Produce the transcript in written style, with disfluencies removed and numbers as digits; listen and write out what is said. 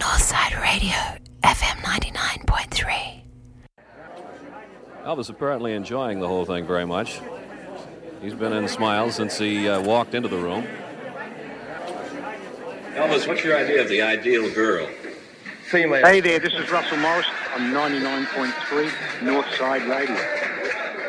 Northside Radio, FM 99.3. Elvis apparently enjoying the whole thing very much. He's been in smiles since he walked into the room. Elvis, what's your idea of the ideal girl? Female. Hey there, this is Russell Morris on 99.3 Northside Radio.